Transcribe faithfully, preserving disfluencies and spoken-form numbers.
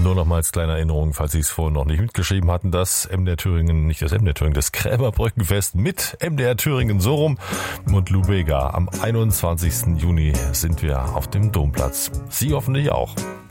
Nur noch mal als kleine Erinnerung, falls Sie es vorhin noch nicht mitgeschrieben hatten, das M D R Thüringen, nicht das M D R Thüringen, das Krämerbrückenfest mit M D R Thüringen so rum und Lubega. Am einundzwanzigsten Juni sind wir auf dem Domplatz. Sie hoffentlich auch.